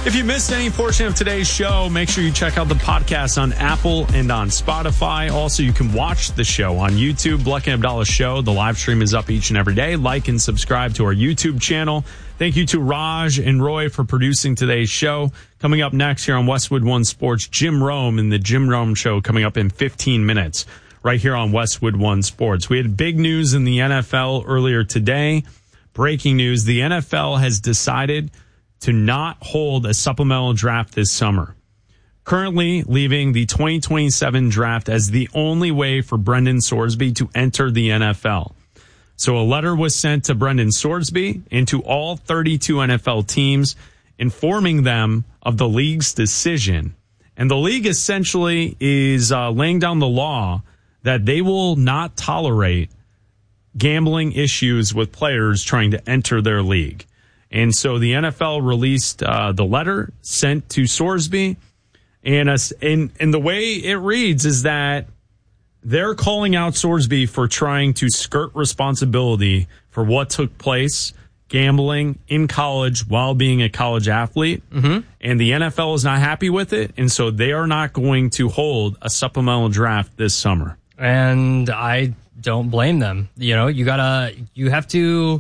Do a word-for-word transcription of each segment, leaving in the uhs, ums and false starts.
If you missed any portion of today's show, make sure you check out the podcast on Apple and on Spotify. Also, you can watch the show on YouTube, Bleck and Abdallah Show. The live stream is up each and every day. Like and subscribe to our YouTube channel. Thank you to Raj and Roy for producing today's show. Coming up next here on Westwood One Sports, Jim Rome and the Jim Rome Show coming up in fifteen minutes right here on Westwood One Sports. We had big news in the N F L earlier today. Breaking news, the N F L has decided to not hold a supplemental draft this summer, currently leaving the twenty twenty-seven draft as the only way for Brendan Sorsby to enter the N F L. So a letter was sent to Brendan Sorsby and to all thirty-two N F L teams informing them of the league's decision. And the league essentially is uh, laying down the law that they will not tolerate gambling issues with players trying to enter their league. And so the N F L released uh, the letter sent to Sorsby. And, uh, and, and the way it reads is that they're calling out Sorsby for trying to skirt responsibility for what took place gambling in college while being a college athlete. Mm-hmm. And the N F L is not happy with it. And so they are not going to hold a supplemental draft this summer. And I don't blame them. You know, you gotta, you have to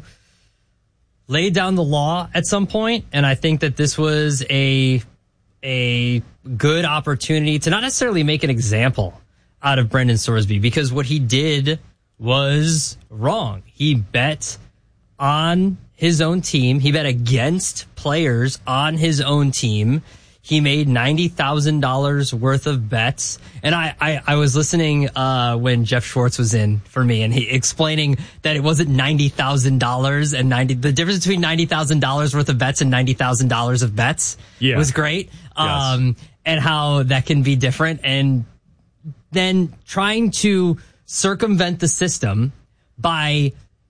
lay down the law at some point, and I think that this was a a good opportunity to not necessarily make an example out of Brendan Sorsby, because what he did was wrong. He bet on his own team. He bet against players on his own team. He made ninety thousand dollars worth of bets. And I, I, I was listening uh, when Jeff Schwartz was in for me, and he explaining that it wasn't ninety thousand dollars and ninety, the difference between ninety thousand dollars worth of bets and ninety thousand dollars of bets yeah. was great. Yes. Um, and how that can be different. And then trying to circumvent the system by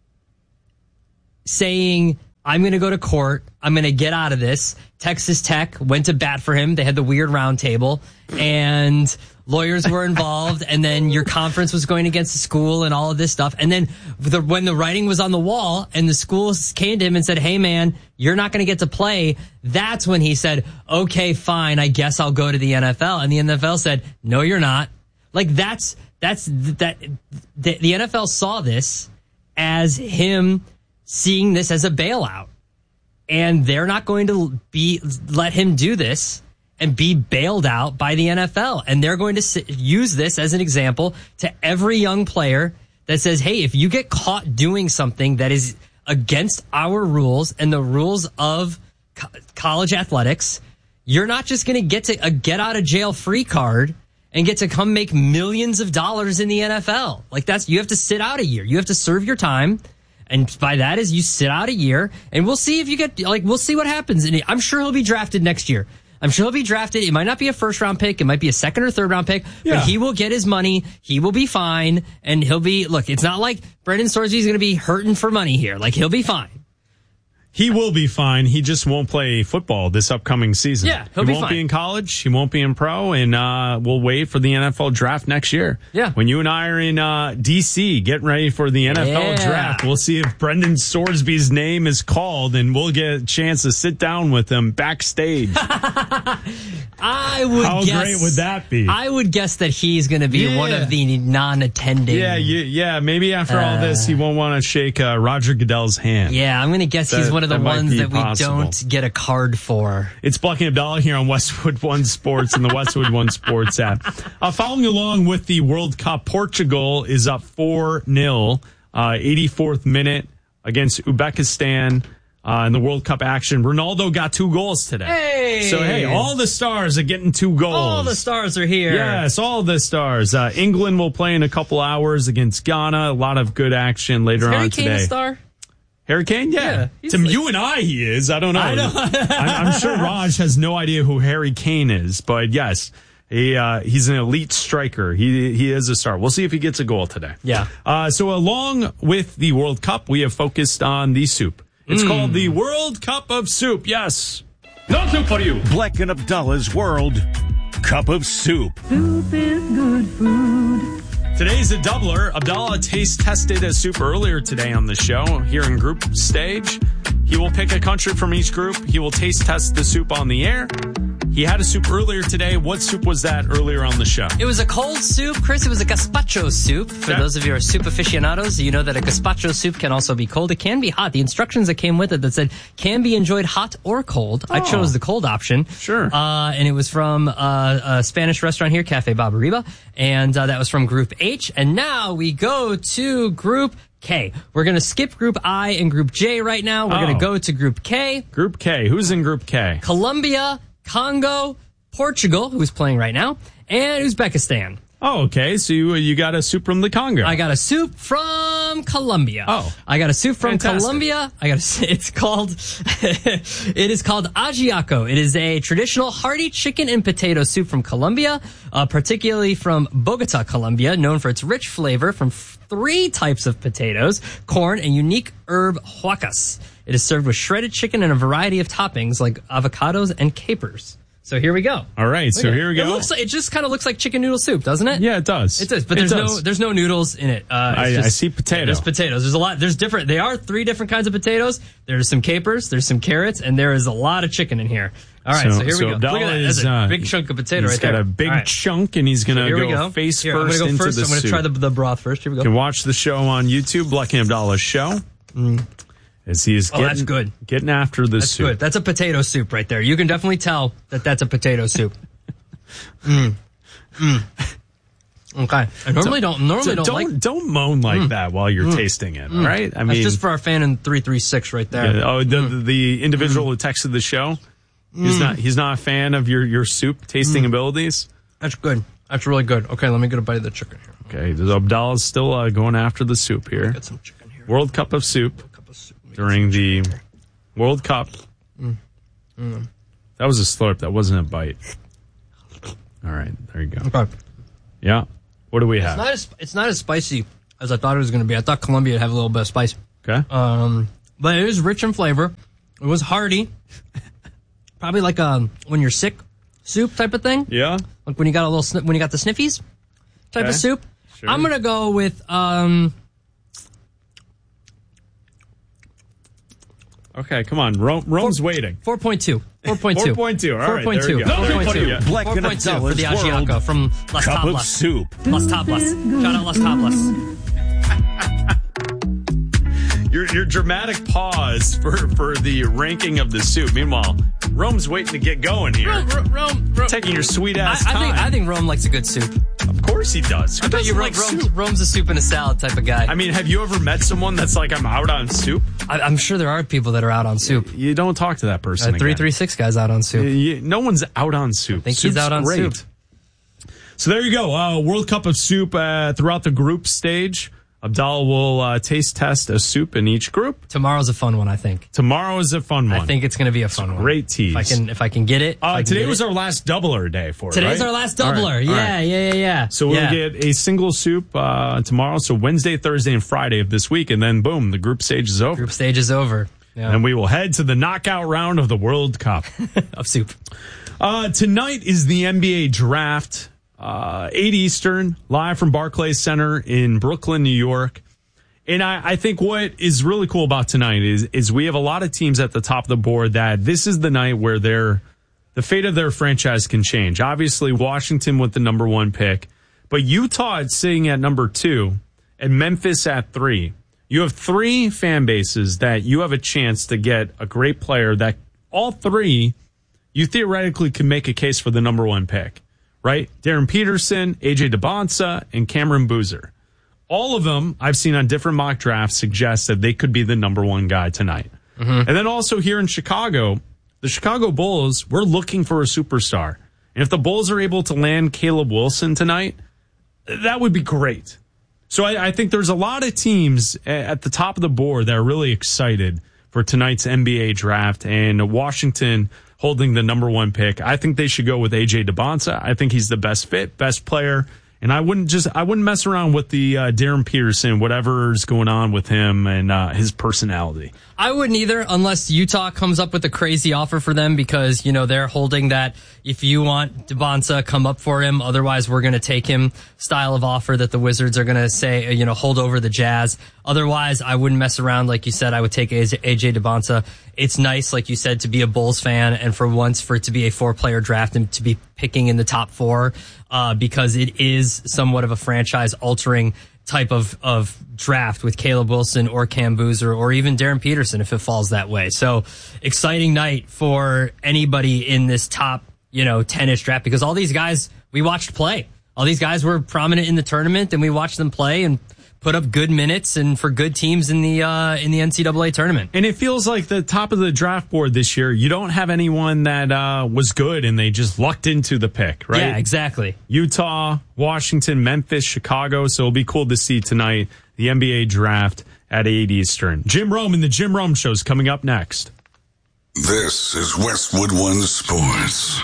saying, I'm going to go to court. I'm going to get out of this. Texas Tech went to bat for him. They had the weird round table, and lawyers were involved. And then your conference was going against the school and all of this stuff. And then the, when the writing was on the wall and the schools came to him and said, hey, man, you're not going to get to play. That's when he said, okay, fine. I guess I'll go to the N F L. And the N F L said, no, you're not. Like that's, that's that the, the N F L saw this as him seeing this as a bailout, and they're not going to be let him do this and be bailed out by the N F L. And they're going to sit, use this as an example to every young player that says, hey, if you get caught doing something that is against our rules and the rules of co- college athletics, you're not just going to get to a get out of jail free card and get to come make millions of dollars in the N F L. Like that's, you have to sit out a year. You have to serve your time. And by that is you sit out a year, and we'll see if you get, like, we'll see what happens. And I'm sure he'll be drafted next year. I'm sure he'll be drafted. It might not be a first round pick. It might be a second or third round pick, yeah. But he will get his money. He will be fine. And he'll be, look, it's not like Brendan Sorsby is going to be hurting for money here. Like, he'll be fine. He will be fine. He just won't play football this upcoming season. Yeah, he'll he be won't fine. be in college. He won't be in pro, and uh, we'll wait for the N F L draft next year. Yeah. When you and I are in uh, D C getting ready for the N F L yeah. draft, we'll see if Brendan Sorsby's name is called, and we'll get a chance to sit down with him backstage. I would How guess, great would that be? I would guess that he's going to be yeah. one of the non-attending. Yeah, you, yeah. Maybe after uh, all this, he won't want to shake uh, Roger Goodell's hand. Yeah, I'm going to guess that, he's one of the ones that we possible. don't get a card for. It's Bleck and Abdallah here on Westwood One Sports and the Westwood One Sports app. Uh, following along with the World Cup, Portugal is up four nil, uh, eighty-fourth minute against Uzbekistan. Uh, in the World Cup action, Ronaldo got two goals today. Hey! So, hey, all the stars are getting two goals. All the stars are here. Yes, all the stars. Uh, England will play in a couple hours against Ghana. A lot of good action later is Harry on Kane today. A star? Harry Kane? Yeah. yeah to like, you and I, he is. I don't know. I know. I'm, I'm sure Raj has no idea who Harry Kane is, but yes, he uh, he's an elite striker. He he is a star. We'll see if he gets a goal today. Yeah. Uh, so along with the World Cup, we have focused on the soup. It's mm. called the World Cup of Soup. Yes. No soup for you. Bleck and Abdallah's World Cup of Soup. Soup is good food. Today's a doubler. Abdallah taste tested a soup earlier today on the show here in group stage. He will pick a country from each group. He will taste test the soup on the air. He had a soup earlier today. What soup was that earlier on the show? It was a cold soup, Chris. It was a gazpacho soup. For Okay. those of you who are soup aficionados, you know that a gazpacho soup can also be cold. It can be hot. The instructions that came with it that said can be enjoyed hot or cold. I Oh. chose the cold option. Sure. Uh, and it was from uh, a Spanish restaurant here, Cafe Barbariba. And uh, that was from Group H. And now we go to Group K. We're going to skip Group I and Group J right now. We're Oh. going to go to Group K. Group K. Who's in Group K? Colombia, Congo, Portugal, who's playing right now, and Uzbekistan. Oh, okay. So you you got a soup from the Congo. I got a soup from Colombia. Oh. I got a soup from Fantastic. Colombia. I got a, it's called, it is called ajiaco. It is a traditional hearty chicken and potato soup from Colombia, uh, particularly from Bogota, Colombia, known for its rich flavor from f- three types of potatoes, corn, and unique herb huacas. It is served with shredded chicken and a variety of toppings like avocados and capers. So here we go. All right. So Look at here we it. go. It looks like, it just kind of looks like chicken noodle soup, doesn't it? yeah, it does. It does, but there's does. no there's no noodles in it. Uh, it's I- just- I see potato. There's potatoes. There's a lot. There's different. They are three different kinds of potatoes. There's some capers. There's some carrots, and there is a lot of chicken in here. All right, so, So- here so we go. Abdallah Look at that. is, That's a uh, big chunk of potato He's right got there. a big All right, chunk, and he's going to here go, we go. face Here, I'm first gonna go into first. the I'm going to soup. try the, the broth first. Here we You go. can watch the show on YouTube, Lucky Abdallah Show. As he is Oh, getting, that's good. getting after the That's soup. good. That's a potato soup right there. You can definitely tell that that's a potato soup. Mm. Mm. Okay. I normally don't normally So don't, don't like. don't moan like that while you're tasting it, all right? I That's mean, just for our fan in three three six right there. yeah, oh, the, the individual who texted the show, he's not he's not a fan of your, your soup tasting abilities. That's good. That's really good. Okay, let me get a bite of the chicken here. Okay, so Abdallah's still uh, going after the soup here. Get some chicken here. World Cup of soup Cup of soup. Let me get during some the chicken here. World Cup. That was a slurp. That wasn't a bite. All right, there you go. Okay. Yeah. What do we It's have? not as it's not as spicy as I thought it was going to be. I thought Colombia would have a little bit of spice, Okay. um, but it is rich in flavor. It was hearty, probably like a when you're sick soup type of thing. Yeah. Like when you got a little sni- when you got the sniffies type Okay. of soup. Sure. I'm gonna go with um. Okay, come on. Rome, Rome's waiting. four point two. four point two. four point two. All right, four point two. there you go. four point two. Yeah. Black and four point two for the Abdallah's Ajiaco World from Las Cup of Tablas. soup. Las Tablas. Shout out Las Tablas. Your your dramatic pause for, for the ranking of the soup. Meanwhile, Rome's waiting to get going here. Rome, Rome, Rome, Rome. Taking your sweet I, ass I time. think I think Rome likes a good soup. Of course he does. Who I bet you doesn't Rome, like Rome, soup? Rome's a soup and a salad type of guy. I mean, have you ever met someone that's like, I'm out on soup? I, I'm sure there are people that are out on soup. You don't talk to that person. Uh, three again. three six guys out on soup. You- no one's out on soup. think he's Soup's out on great. soup. So there you go. Uh, World Cup of soup uh, throughout the group stage. Abdallah will uh, taste test a soup in each group. Tomorrow's a fun one, I think. Tomorrow is a fun one. I think it's going to be a fun one. great tease. If I can, if I can get it. if I Uh, can today get was it. our last doubler day for it. Today's right? our last All right, doubler. all Yeah, right. yeah, yeah, yeah. So we'll yeah. get a single soup uh, tomorrow. So Wednesday, Thursday, and Friday of this week, and then boom, the group stage is over. Group stage is over. Yeah. And we will head to the knockout round of the World Cup. of soup. Uh, tonight is the N B A draft, uh, eight Eastern, live from Barclays Center in Brooklyn, New York. And I, I think what is really cool about tonight is, is we have a lot of teams at the top of the board that this is the night where their, the fate of their franchise can change. Obviously, Washington with the number one pick, but Utah is sitting at number two and Memphis at three. You have three fan bases that you have a chance to get a great player that all three you theoretically can make a case for the number one pick, right? Darren Peterson, A J DeBonsa, and Cameron Boozer. All of them I've seen on different mock drafts suggest that they could be the number one guy tonight. Mm-hmm. And then also here in Chicago, the Chicago Bulls, we're looking for a superstar. And if the Bulls are able to land Caleb Wilson tonight, that would be great. So I, I think there's a lot of teams at the top of the board that are really excited for tonight's N B A draft, and Washington holding the number one pick. I think they should go with A J DeBonsa. I think he's the best fit, best player And I wouldn't just I wouldn't mess around with the uh, Darren Peterson, whatever's going on with him and uh, his personality. I wouldn't either unless Utah comes up with a crazy offer for them because, you know, they're holding that if you want Debonsa, come up for him. Otherwise, we're going to take him style of offer that the Wizards are going to say, you know, hold over the Jazz. Otherwise, I wouldn't mess around. Like you said, I would take A J Debonsa. It's nice, like you said, to be a Bulls fan and for once for it to be a four-player draft and to be picking in the top four uh, because it is somewhat of a franchise-altering type of, of draft with Caleb Wilson or Cam Boozer or even Darren Peterson if it falls that way. So exciting night for anybody in this top, you know, ten-ish draft because all these guys we watched play. All these guys were prominent in the tournament and we watched them play and put up good minutes and for good teams in the uh, in the N C double A tournament. And it feels like the top of the draft board this year, you don't have anyone that uh, was good and they just lucked into the pick, right? Yeah, exactly. Utah, Washington, Memphis, Chicago. So it'll be cool to see tonight the N B A draft at eight Eastern. Jim Rome and the Jim Rome Show is coming up next. This is Westwood One Sports.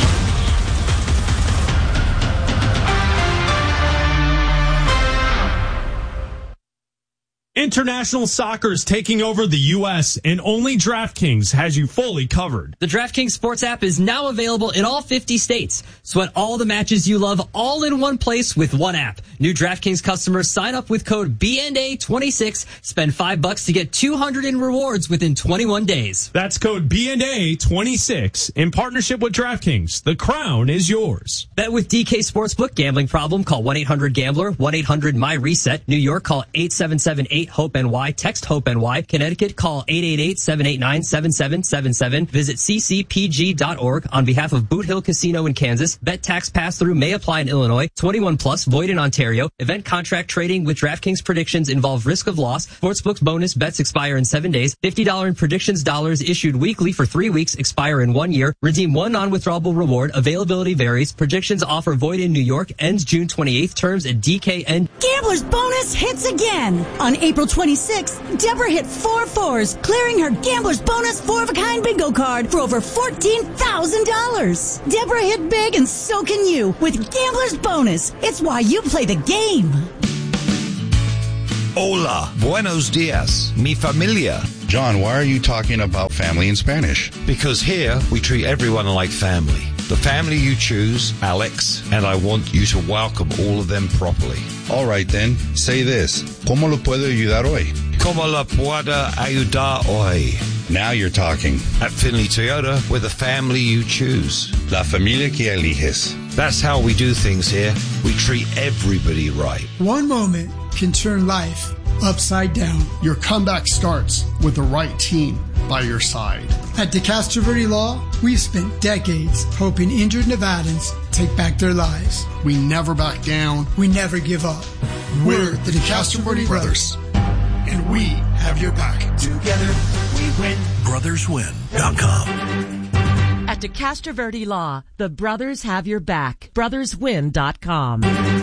International soccer is taking over the U S and only DraftKings has you fully covered. The DraftKings Sports app is now available in all fifty states. Sweat all the matches you love all in one place with one app. New DraftKings customers sign up with code B N A twenty-six, spend five bucks to get two hundred in rewards within twenty-one days. That's code B N A twenty-six in partnership with DraftKings. The crown is yours. Bet with D K Sportsbook. Gambling problem? Call one eight hundred gambler, one eight hundred my reset. New York, call eight seven seven eight hope N Y. Text HOPE N Y. Connecticut, call eight eight eight, seven eight nine, seven seven seven seven. Visit c c p g dot org on behalf of Boot Hill Casino in Kansas. Bet tax pass-through may apply in Illinois. twenty-one plus, void in Ontario. Event contract trading with DraftKings predictions involve risk of loss. Sportsbook's bonus bets expire in seven days. fifty dollars in predictions dollars issued weekly for three weeks, expire in one year. Redeem one non-withdrawable reward. Availability varies. Predictions offer void in New York. Ends June twenty-eighth. Terms at D K N. Gambler's bonus hits again. On April twenty-sixth, Deborah hit four fours, clearing her Gambler's bonus four-of-a-kind bingo card for over fourteen thousand dollars. Deborah hit big and so can you with Gambler's bonus. It's why you play the game. Hola, buenos dias, mi familia. John, why are you talking about family in Spanish? Because here we treat everyone like family. The family you choose, Alex, and I want you to welcome all of them properly. All right then, say this. ¿Cómo lo puedo ayudar hoy? ¿Cómo la puedo ayudar hoy? Now you're talking. At Finley Toyota, we're the family you choose. La familia que eliges. That's how we do things here. We treat everybody right. One moment can turn life upside down. Your comeback starts with the right team by your side. At DeCastro Verde Law, we've spent decades helping injured Nevadans take back their lives. We never back down. We never give up. We're the DeCastro Verde Brothers, and we have your back. Together, we win. brothers win dot com. At DeCastro Verde Law, the brothers have your back. brothers win dot com.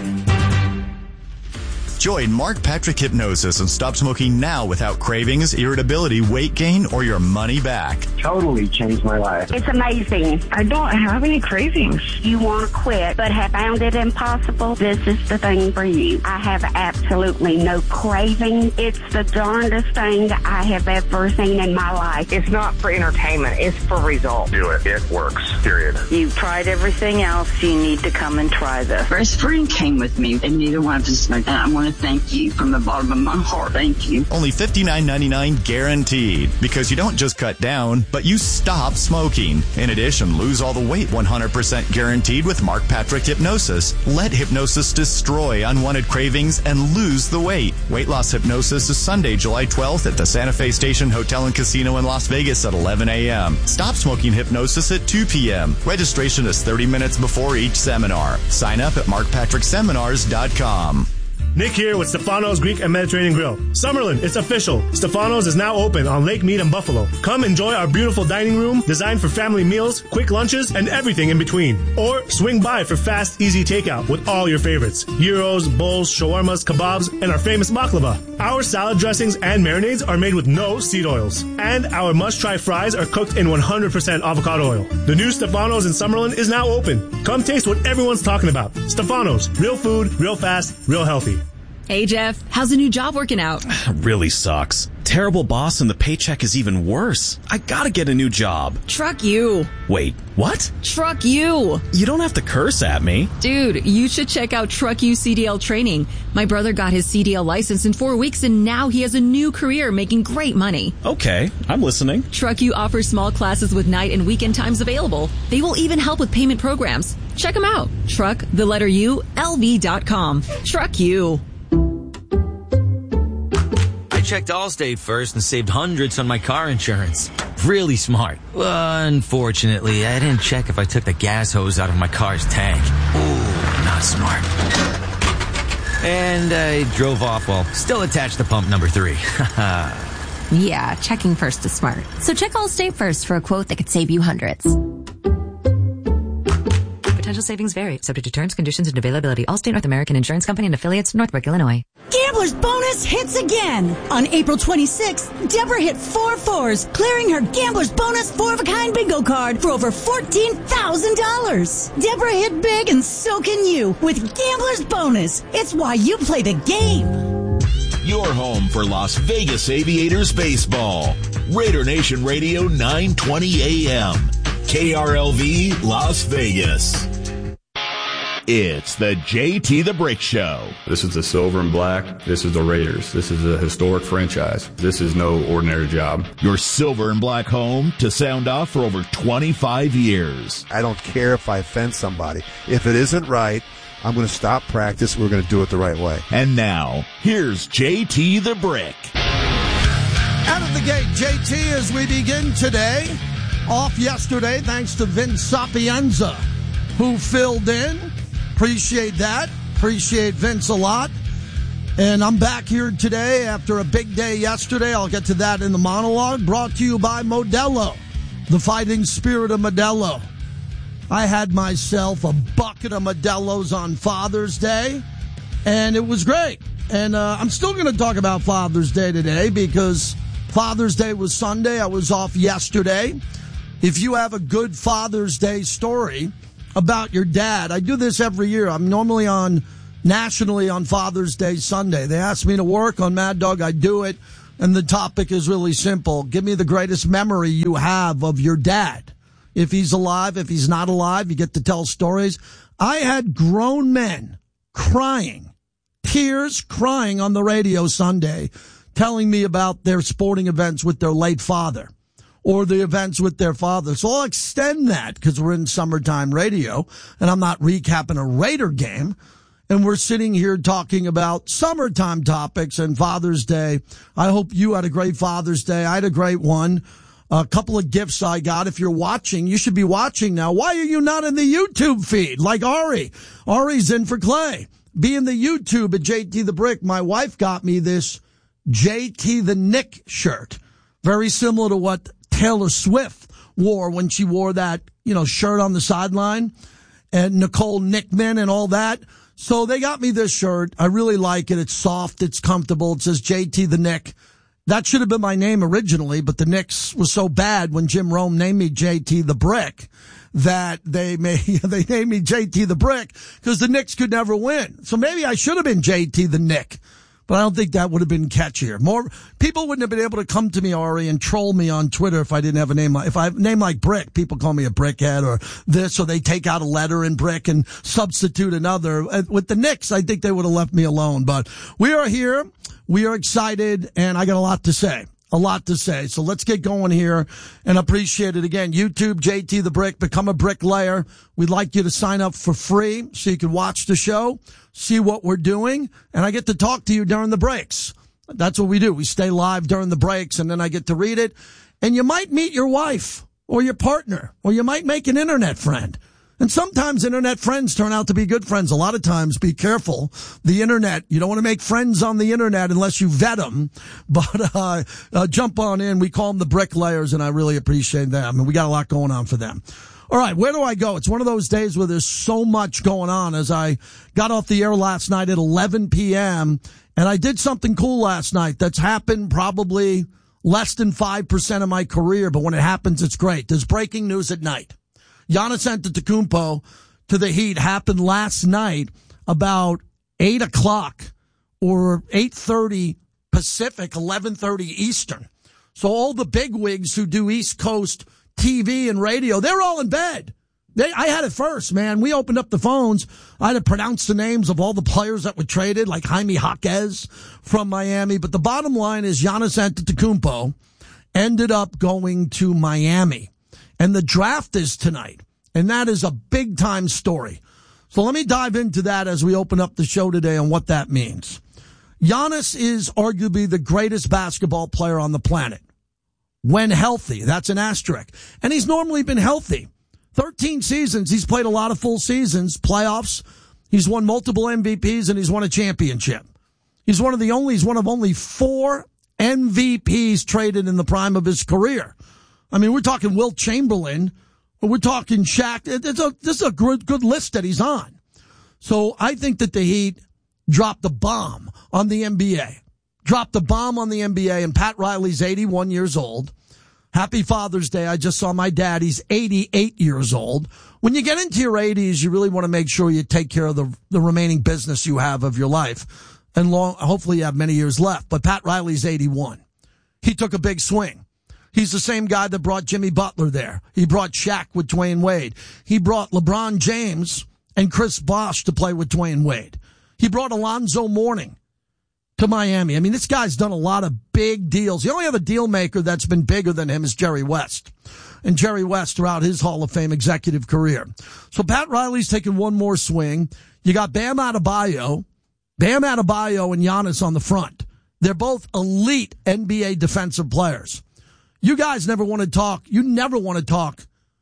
Join Mark Patrick Hypnosis and stop smoking now without cravings, irritability, weight gain, or your money back. Totally changed my life. It's amazing. I don't have any cravings. You want to quit, but have found it impossible? This is the thing for you. I have absolutely no craving. It's the darndest thing I have ever seen in my life. It's not for entertainment. It's for results. Do it. It works. Period. You've tried everything else. You need to come and try this. Best friend came with me, and neither one of us smoked. I want to thank you from the bottom of my heart. Thank you. Only fifty-nine ninety-nine guaranteed, because you don't just cut down, but you stop smoking. In addition, lose all the weight one hundred percent guaranteed with Mark Patrick Hypnosis. Let hypnosis destroy unwanted cravings and lose the weight. Weight loss hypnosis is Sunday, July twelfth at the Santa Fe Station Hotel and Casino in Las Vegas at eleven a.m. Stop smoking hypnosis at two p.m. Registration is thirty minutes before each seminar. Sign up at mark patrick seminars dot com. Nick here with Stefano's Greek and Mediterranean Grill. Summerlin, it's official. Stefano's is now open on Lake Mead and Buffalo. Come enjoy our beautiful dining room designed for family meals, quick lunches, and everything in between. Or swing by for fast, easy takeout with all your favorites. Gyros, bowls, shawarmas, kebabs, and our famous baklava. Our salad dressings and marinades are made with no seed oils. And our must-try fries are cooked in one hundred percent avocado oil. The new Stefano's in Summerlin is now open. Come taste what everyone's talking about. Stefano's. Real food, real fast, real healthy. Hey, Jeff. How's the new job working out? Really sucks. Terrible boss and the paycheck is even worse. I gotta get a new job. Truck you. Wait, what? Truck you. You don't have to curse at me. Dude, you should check out Truck You C D L training. My brother got his C D L license in four weeks and now he has a new career making great money. Okay, I'm listening. Truck You offers small classes with night and weekend times available. They will even help with payment programs. Check them out. Truck, the letter U, L V dot com. Truck You. I checked Allstate first and saved hundreds on my car insurance. Really smart. Well, unfortunately, I didn't check if I took the gas hose out of my car's tank. Ooh, not smart. And I drove off while still attached to pump number three. Yeah, checking first is smart. So check Allstate first for a quote that could save you hundreds. Potential savings vary, subject to terms, conditions, and availability. Allstate North American Insurance Company and affiliates, Northbrook, Illinois. Gambler's Bonus hits again. On April twenty-sixth, Deborah hit four fours, clearing her Gambler's Bonus four-of-a-kind bingo card for over fourteen thousand dollars. Deborah hit big, and so can you with Gambler's Bonus. It's why you play the game. Your home for Las Vegas Aviators baseball. Raider Nation Radio, nine twenty a m K R L V, Las Vegas. It's the J T the Brick Show. This is the silver and black. This is the Raiders. This is a historic franchise. This is no ordinary job. Your silver and black home to sound off for over twenty-five years. I don't care if I offend somebody. If it isn't right, I'm going to stop practice. We're going to do it the right way. And now, here's J T the Brick. Out of the gate, J T, as we begin today. Off yesterday, thanks to Vince Sapienza, who filled in. Appreciate that. Appreciate Vince a lot. And I'm back here today after a big day yesterday. I'll get to that in the monologue. Brought to you by Modelo, the fighting spirit of Modelo. I had myself a bucket of Modelos on Father's Day, and it was great. And uh, I'm still going to talk about Father's Day today because Father's Day was Sunday. I was off yesterday. If you have a good Father's Day story about your dad, I do this every year. I'm normally on nationally on Father's Day Sunday. They ask me to work on Mad Dog. I do it. And the topic is really simple. Give me the greatest memory you have of your dad. If he's alive, if he's not alive, you get to tell stories. I had grown men crying, tears crying on the radio Sunday, telling me about their sporting events with their late father. Or the events with their father. So I'll extend that because we're in summertime radio and I'm not recapping a Raider game. And we're sitting here talking about summertime topics and Father's Day. I hope you had a great Father's Day. I had a great one. A couple of gifts I got. If you're watching, you should be watching now. Why are you not in the YouTube feed like Ari? Ari's in for Clay. Be in the YouTube at J T the Brick. My wife got me this J T the Nick shirt. Very similar to what Taylor Swift wore when she wore that, you know, shirt on the sideline, and Nicole Nickman and all that. So they got me this shirt. I really like it. It's soft. It's comfortable. It says J T the Nick. That should have been my name originally, but the Knicks was so bad when Jim Rome named me J T the Brick that they made, they named me J T the Brick because the Knicks could never win. So maybe I should have been J T the Nick. But I don't think that would have been catchier. More people wouldn't have been able to come to me, Ari, and troll me on Twitter if I didn't have a name like, if I have a name like Brick, people call me a brickhead or this, or they take out a letter in Brick and substitute another. With the Knicks, I think they would have left me alone. But we are here. We are excited, and I got a lot to say. A lot to say. So let's get going here and appreciate it again. YouTube, J T the Brick, become a bricklayer. We'd like you to sign up for free so you can watch the show, see what we're doing, and I get to talk to you during the breaks. That's what we do. We stay live during the breaks, and then I get to read it. And you might meet your wife or your partner, or you might make an internet friend. And sometimes internet friends turn out to be good friends. A lot of times, be careful. The internet, you don't want to make friends on the internet unless you vet them. But uh, uh jump on in. We call them the bricklayers, and I really appreciate them. And we got a lot going on for them. All right, where do I go? It's one of those days where there's so much going on. As I got off the air last night at eleven p.m., and I did something cool last night that's happened probably less than five percent of my career, but when it happens, it's great. There's breaking news at night. Giannis Antetokounmpo to the Heat happened last night about eight o'clock or eight thirty Pacific, eleven thirty Eastern. So all the bigwigs who do East Coast T V and radio, they're all in bed. They, I had it first, man. We opened up the phones. I had to pronounce the names of all the players that were traded, like Jaime Jaquez from Miami. But the bottom line is Giannis Antetokounmpo ended up going to Miami. And the draft is tonight, and that is a big-time story. So let me dive into that as we open up the show today and what that means. Giannis is arguably the greatest basketball player on the planet. When healthy, that's an asterisk. And he's normally been healthy. thirteen seasons, he's played a lot of full seasons, playoffs. He's won multiple M V Ps, and he's won a championship. He's one of the only, he's one of only four M V Ps traded in the prime of his career. I mean, we're talking Wilt Chamberlain. We're talking Shaq. It's a, this is a good, good list that he's on. So I think that the Heat dropped the bomb on the N B A. Dropped the bomb on the N B A, and Pat Riley's eighty-one years old. Happy Father's Day. I just saw my dad. He's eighty-eight years old. When you get into your eighties, you really want to make sure you take care of the, the remaining business you have of your life. And long, hopefully you have many years left. But Pat Riley's eighty-one. He took a big swing. He's the same guy that brought Jimmy Butler there. He brought Shaq with Dwayne Wade. He brought LeBron James and Chris Bosh to play with Dwayne Wade. He brought Alonzo Mourning to Miami. I mean, this guy's done a lot of big deals. The only other deal maker that's been bigger than him is Jerry West. And Jerry West throughout his Hall of Fame executive career. So Pat Riley's taking one more swing. You got Bam Adebayo, Bam Adebayo and Giannis on the front. They're both elite N B A defensive players. You guys never want to talk. You never want to talk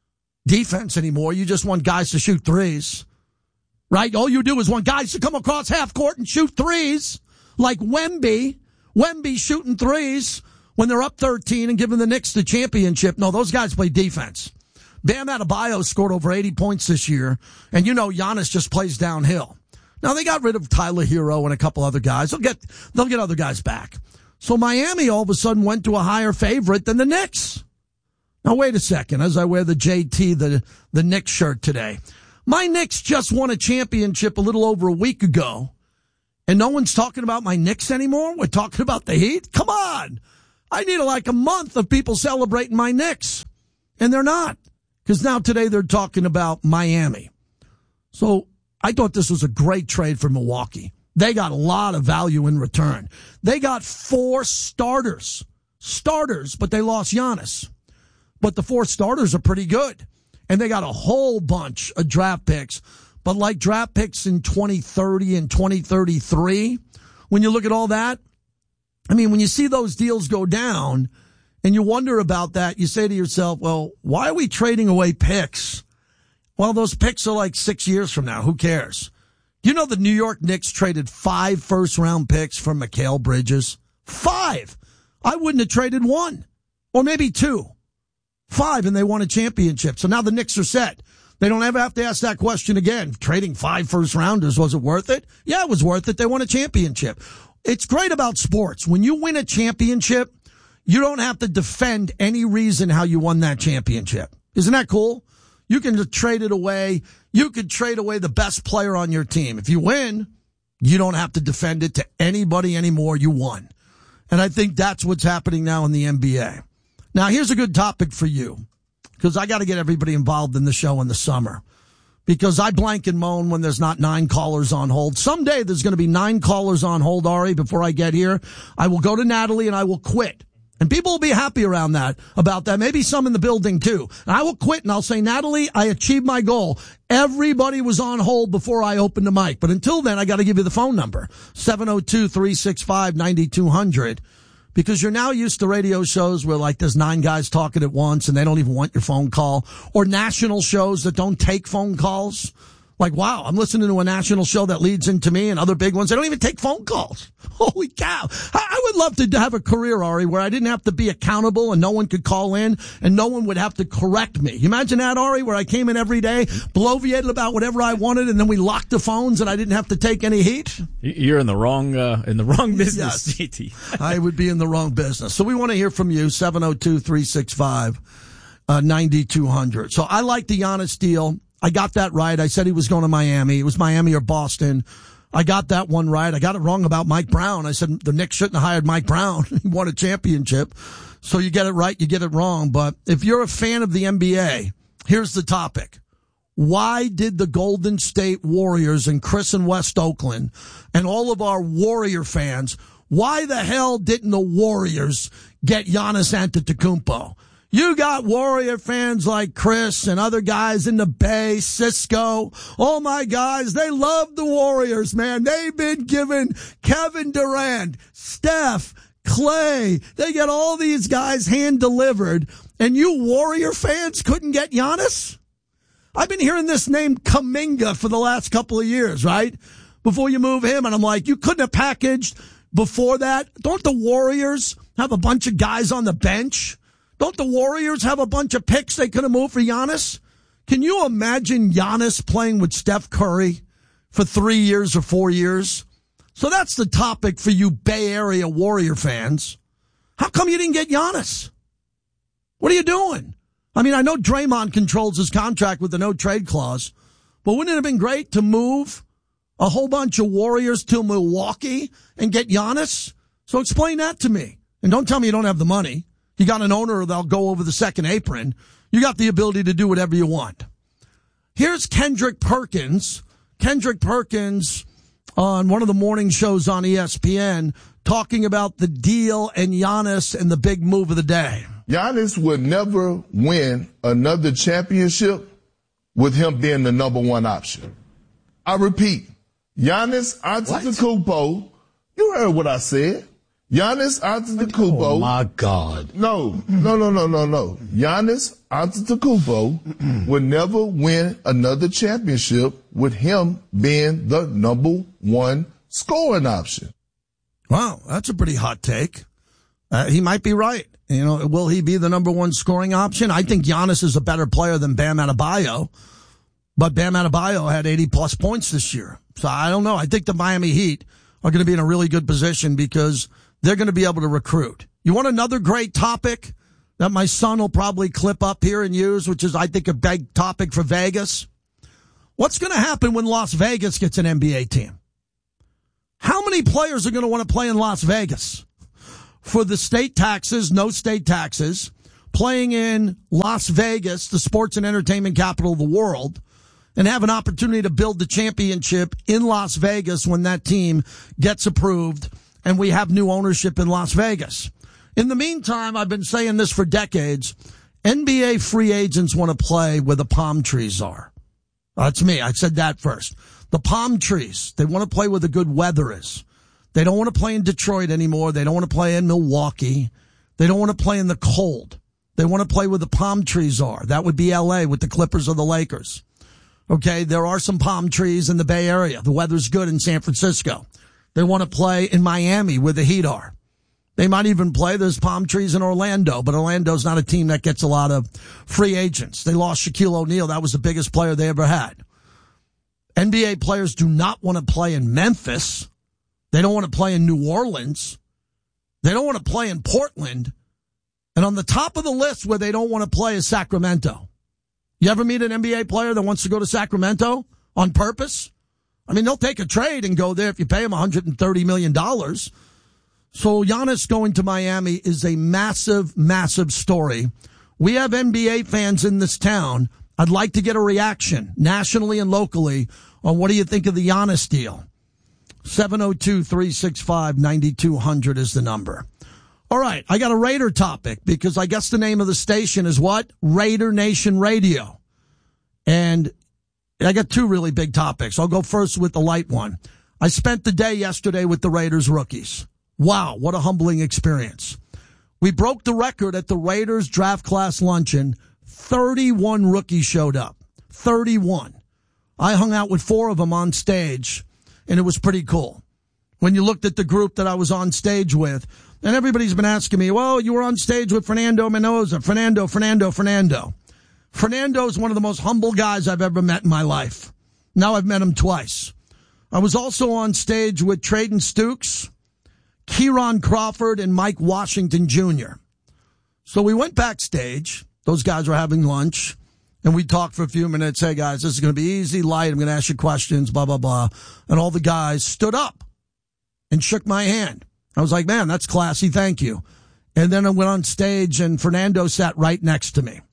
defense anymore. You just want guys to shoot threes, right? All you do is want guys to come across half court and shoot threes, like Wemby. Wemby shooting threes when they're up thirteen and giving the Knicks the championship. No, those guys play defense. Bam Adebayo scored over eighty points this year, and you know Giannis just plays downhill. Now they got rid of Tyler Hero and a couple other guys. They'll get they'll get other guys back. So Miami all of a sudden went to a higher favorite than the Knicks. Now wait a second, as I wear the J T, the, the Knicks shirt today. My Knicks just won a championship a little over a week ago, and no one's talking about my Knicks anymore? We're talking about the Heat? Come on! I need like a month of people celebrating my Knicks. And they're not. Because now today they're talking about Miami. So I thought this was a great trade for Milwaukee. They got a lot of value in return. They got four starters. Starters, but they lost Giannis. But the four starters are pretty good. And they got a whole bunch of draft picks. But like draft picks in twenty thirty and twenty thirty-three, when you look at all that, I mean, when you see those deals go down and you wonder about that, you say to yourself, well, why are we trading away picks? Well, those picks are like six years from now. Who cares? You know the New York Knicks traded five first-round picks for Mikal Bridges? Five! I wouldn't have traded one. Or maybe two. Five, and they won a championship. So now the Knicks are set. They don't ever have to ask that question again. Trading five first-rounders, was it worth it? Yeah, it was worth it. They won a championship. It's great about sports. When you win a championship, you don't have to defend any reason how you won that championship. Isn't that cool? You can just trade it away. You could trade away the best player on your team. If you win, you don't have to defend it to anybody anymore. You won. And I think that's what's happening now in the N B A. Now, here's a good topic for you, because I got to get everybody involved in the show in the summer, because I blank and moan when there's not nine callers on hold. Someday there's going to be nine callers on hold, Ari, before I get here. I will go to Natalie and I will quit. And people will be happy around that, about that. Maybe some in the building too. And I will quit and I'll say, Natalie, I achieved my goal. Everybody was on hold before I opened the mic. But until then, I got to give you the phone number, seven oh two, three six five, nine two hundred. Because you're now used to radio shows where, like, there's nine guys talking at once and they don't even want your phone call. Or national shows that don't take phone calls. Like, wow, I'm listening to a national show that leads into me and other big ones. They don't even take phone calls. Holy cow. I, I would love to have a career, Ari, where I didn't have to be accountable and no one could call in and no one would have to correct me. You imagine that, Ari, where I came in every day, bloviated about whatever I wanted, and then we locked the phones and I didn't have to take any heat? You're in the wrong, uh, in the wrong business, yes. J T. I would be in the wrong business. So we want to hear from you, seven oh two, three six five, nine two hundred. So I like the Giannis deal. I got that right. I said he was going to Miami. It was Miami or Boston. I got that one right. I got it wrong about Mike Brown. I said the Knicks shouldn't have hired Mike Brown. He won a championship. So you get it right, you get it wrong. But if you're a fan of the N B A, here's the topic. Why did the Golden State Warriors and Chris in West Oakland and all of our Warrior fans, why the hell didn't the Warriors get Giannis Antetokounmpo? You got Warrior fans like Chris and other guys in the Bay, Cisco. Oh, my guys, they love the Warriors, man. They've been giving Kevin Durant, Steph, Clay. They get all these guys hand-delivered, and you Warrior fans couldn't get Giannis? I've been hearing this name Kuminga for the last couple of years, right? Before you move him, and I'm like, you couldn't have packaged before that? Don't the Warriors have a bunch of guys on the bench? Don't the Warriors have a bunch of picks they could have moved for Giannis? Can you imagine Giannis playing with Steph Curry for three years or four years? So that's the topic for you Bay Area Warrior fans. How come you didn't get Giannis? What are you doing? I mean, I know Draymond controls his contract with the no-trade clause, but wouldn't it have been great to move a whole bunch of Warriors to Milwaukee and get Giannis? So explain that to me. And don't tell me you don't have the money. You got an owner that'll go over the second apron. You got the ability to do whatever you want. Here's Kendrick Perkins. Kendrick Perkins on one of the morning shows on E S P N talking about the deal and Giannis and the big move of the day. Giannis would never win another championship with him being the number one option. I repeat, Giannis Antetokounmpo, you heard what I said. Giannis Antetokounmpo. Oh, my God. No, no, no, no, no, no. Giannis Antetokounmpo would never win another championship with him being the number one scoring option. Wow, that's a pretty hot take. Uh, he might be right. You know, will he be the number one scoring option? I think Giannis is a better player than Bam Adebayo, but Bam Adebayo had eighty plus points this year. So I don't know. I think the Miami Heat are going to be in a really good position because they're going to be able to recruit. You want another great topic that my son will probably clip up here and use, which is, I think, a big topic for Vegas? What's going to happen when Las Vegas gets an N B A team? How many players are going to want to play in Las Vegas? For the state taxes, no state taxes, playing in Las Vegas, the sports and entertainment capital of the world, and have an opportunity to build the championship in Las Vegas when that team gets approved and we have new ownership in Las Vegas. In the meantime, I've been saying this for decades, N B A free agents want to play where the palm trees are. That's me. I said that first. The palm trees. They want to play where the good weather is. They don't want to play in Detroit anymore. They don't want to play in Milwaukee. They don't want to play in the cold. They want to play where the palm trees are. That would be L A with the Clippers or the Lakers. Okay, there are some palm trees in the Bay Area. The weather's good in San Francisco. They want to play in Miami where the Heat are. They might even play, there's palm trees in Orlando, but Orlando's not a team that gets a lot of free agents. They lost Shaquille O'Neal. That was the biggest player they ever had. N B A players do not want to play in Memphis. They don't want to play in New Orleans. They don't want to play in Portland. And on the top of the list where they don't want to play is Sacramento. You ever meet an N B A player that wants to go to Sacramento on purpose? I mean, they'll take a trade and go there if you pay them one hundred thirty million dollars. So Giannis going to Miami is a massive, massive story. We have N B A fans in this town. I'd like to get a reaction nationally and locally on what do you think of the Giannis deal. seven oh two, three six five, nine two hundred is the number. All right, I got a Raider topic because I guess the name of the station is what? Raider Nation Radio. And I got two really big topics. I'll go first with the light one. I spent the day yesterday with the Raiders rookies. Wow, what a humbling experience. We broke the record at the Raiders draft class luncheon. thirty-one rookies showed up. thirty-one. I hung out with four of them on stage, and it was pretty cool. When you looked at the group that I was on stage with, and everybody's been asking me, well, you were on stage with Fernando Mendoza. Fernando, Fernando, Fernando. Fernando is one of the most humble guys I've ever met in my life. Now I've met him twice. I was also on stage with Trayden Stukes, Kieron Crawford, and Mike Washington Junior So we went backstage. Those guys were having lunch, and we talked for a few minutes. Hey, guys, this is going to be easy, light. I'm going to ask you questions, blah, blah, blah. And all the guys stood up and shook my hand. I was like, man, that's classy. Thank you. And then I went on stage, and Fernando sat right next to me.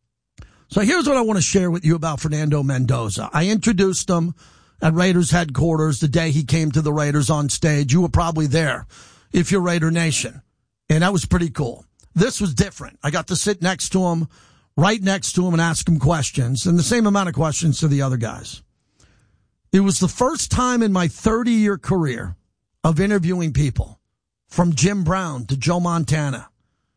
So here's what I want to share with you about Fernando Mendoza. I introduced him at Raiders headquarters the day he came to the Raiders on stage. You were probably there if you're Raider Nation. And that was pretty cool. This was different. I got to sit next to him, right next to him, and ask him questions, and the same amount of questions to the other guys. It was the first time in my thirty-year career of interviewing people, from Jim Brown to Joe Montana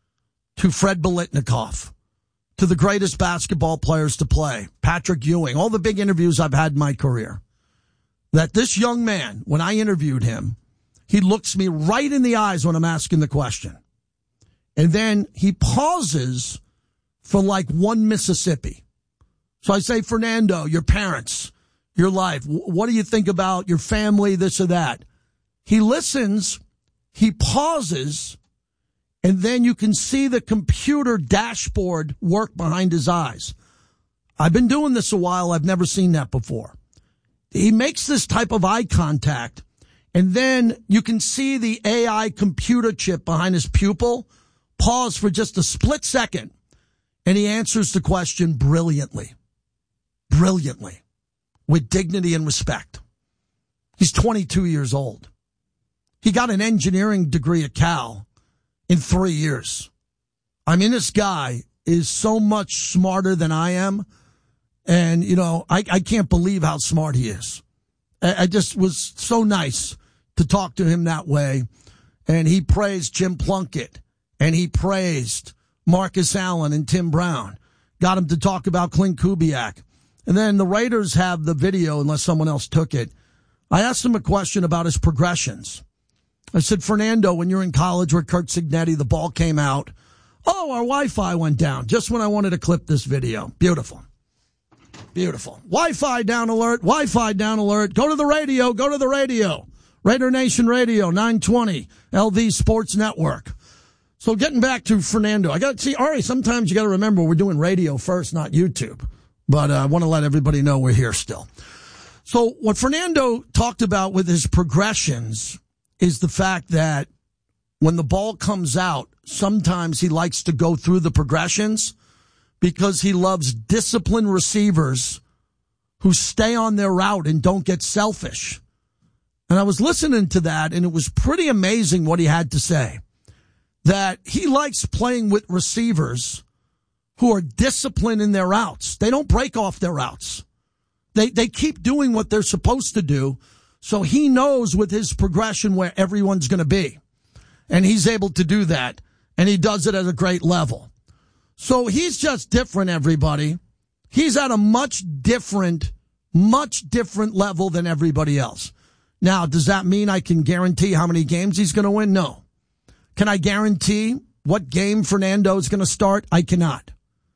to Fred Biletnikoff to the greatest basketball players to play, Patrick Ewing, all the big interviews I've had in my career, that this young man, when I interviewed him, he looks me right in the eyes when I'm asking the question. And then he pauses for like one Mississippi. So I say, Fernando, your parents, your life, what do you think about your family, this or that? He listens, he pauses, and then you can see the computer dashboard work behind his eyes. I've been doing this a while. I've never seen that before. He makes this type of eye contact, and then you can see the A I computer chip behind his pupil pause for just a split second, and he answers the question brilliantly. Brilliantly. With dignity and respect. He's twenty-two years old. He got an engineering degree at Cal in three years. I mean, this guy is so much smarter than I am. And, you know, I, I can't believe how smart he is. I, I just was so nice to talk to him that way. And he praised Jim Plunkett. And he praised Marcus Allen and Tim Brown. Got him to talk about Clint Kubiak. And then the Raiders have the video, unless someone else took it. I asked him a question about his progressions. I said, Fernando, when you're in college with Kurt Cignetti, the ball came out. Oh, our Wi-Fi went down just when I wanted to clip this video. Beautiful. Beautiful. Wi-Fi down alert. Wi-Fi down alert. Go to the radio. Go to the radio. Raider Nation Radio, nine twenty, L V Sports Network. So getting back to Fernando, I got to see, Ari, sometimes you got to remember we're doing radio first, not YouTube. But uh, I want to let everybody know we're here still. So what Fernando talked about with his progressions is the fact that when the ball comes out, sometimes he likes to go through the progressions because he loves disciplined receivers who stay on their route and don't get selfish. And I was listening to that, and it was pretty amazing what he had to say. That he likes playing with receivers who are disciplined in their routes. They don't break off their routes. They they keep doing what they're supposed to do, so he knows with his progression where everyone's going to be. And he's able to do that, and he does it at a great level. So he's just different, everybody. He's at a much different, much different level than everybody else. Now, does that mean I can guarantee how many games he's going to win? No. Can I guarantee what game Fernando is going to start? I cannot.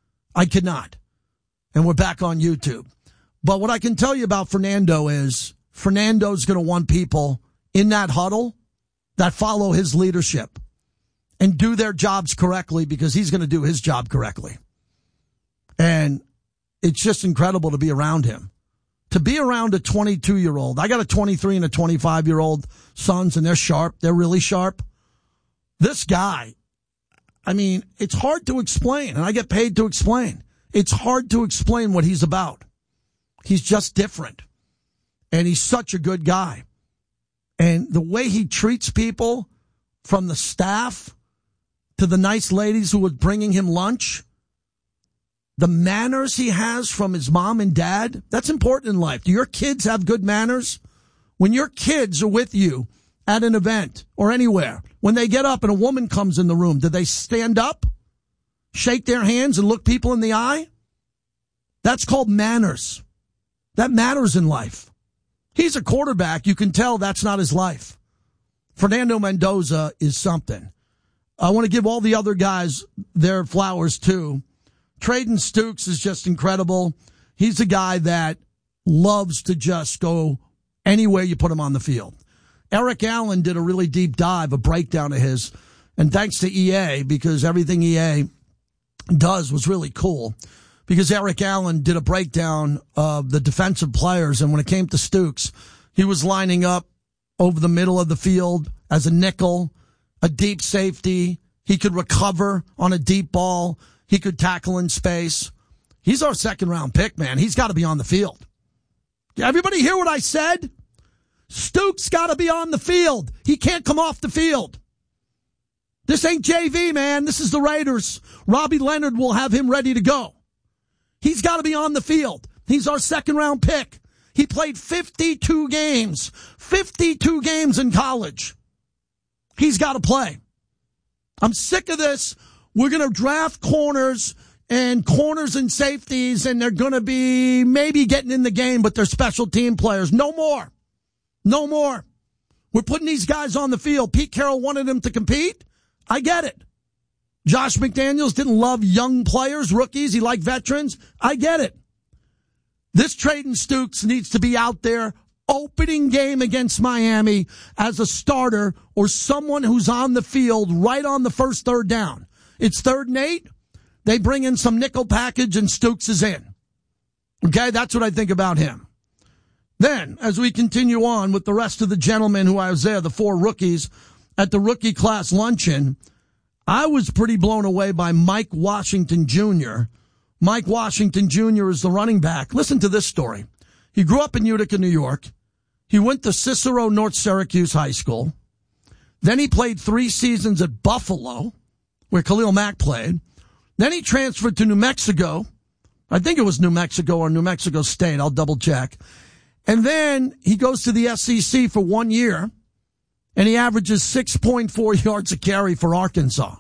I cannot. And we're back on YouTube. But what I can tell you about Fernando is Fernando's going to want people in that huddle that follow his leadership and do their jobs correctly because he's going to do his job correctly. And it's just incredible to be around him. To be around a twenty-two-year-old. I got a twenty-three and a twenty-five-year-old sons, and they're sharp. They're really sharp. This guy, I mean, it's hard to explain, and I get paid to explain. It's hard to explain what he's about. He's just different, and he's such a good guy. And the way he treats people, from the staff to the nice ladies who are bringing him lunch, the manners he has from his mom and dad, that's important in life. Do your kids have good manners? When your kids are with you at an event or anywhere, when they get up and a woman comes in the room, do they stand up, shake their hands, and look people in the eye? That's called manners. That matters in life. He's a quarterback. You can tell that's not his life. Fernando Mendoza is something. I want to give all the other guys their flowers, too. Traden Stukes is just incredible. He's a guy that loves to just go anywhere you put him on the field. Eric Allen did a really deep dive, a breakdown of his, and thanks to E A, because everything E A does was really cool, because Eric Allen did a breakdown of the defensive players, and when it came to Stukes, he was lining up over the middle of the field as a nickel, a deep safety. He could recover on a deep ball. He could tackle in space. He's our second round pick, man. He's got to be on the field. Everybody hear what I said? Stukes got to be on the field. He can't come off the field. This ain't J V, man. This is the Raiders. Robbie Leonard will have him ready to go. He's got to be on the field. He's our second round pick. He played fifty-two games. fifty-two games in college. He's got to play. I'm sick of this. We're going to draft corners and corners and safeties, and they're going to be maybe getting in the game, but they're special team players. No more. No more. We're putting these guys on the field. Pete Carroll wanted them to compete. I get it. Josh McDaniels didn't love young players, rookies. He liked veterans. I get it. This Traden Stukes needs to be out there opening game against Miami as a starter or someone who's on the field right on the first third down. It's third and eight. They bring in some nickel package and Stukes is in. Okay, that's what I think about him. Then, as we continue on with the rest of the gentlemen who I was there, the four rookies at the rookie class luncheon, I was pretty blown away by Mike Washington Junior Mike Washington Junior is the running back. Listen to this story. He grew up in Utica, New York. He went to Cicero North Syracuse High School. Then he played three seasons at Buffalo, where Khalil Mack played. Then he transferred to New Mexico. I think it was New Mexico or New Mexico State. I'll double check. And then he goes to the S E C for one year, and he averages six point four yards a carry for Arkansas.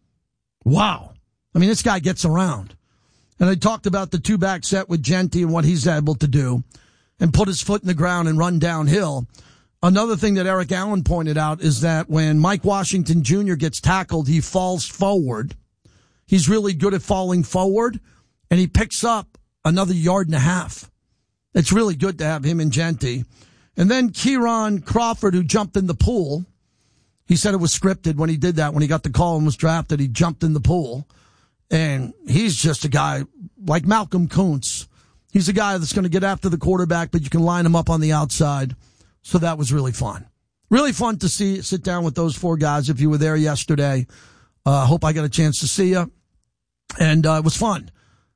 Wow. I mean, this guy gets around. And I talked about the two-back set with Genty and what he's able to do and put his foot in the ground and run downhill. Another thing that Eric Allen pointed out is that when Mike Washington Junior gets tackled, he falls forward. He's really good at falling forward, and he picks up another yard and a half. It's really good to have him and Genty. And then Kieran Crawford, who jumped in the pool. He said it was scripted when he did that. When he got the call and was drafted, he jumped in the pool. And he's just a guy like Malcolm Kuntz. He's a guy that's going to get after the quarterback, but you can line him up on the outside. So that was really fun. Really fun to see, sit down with those four guys. If you were there yesterday, I uh, hope I got a chance to see you. And uh, it was fun.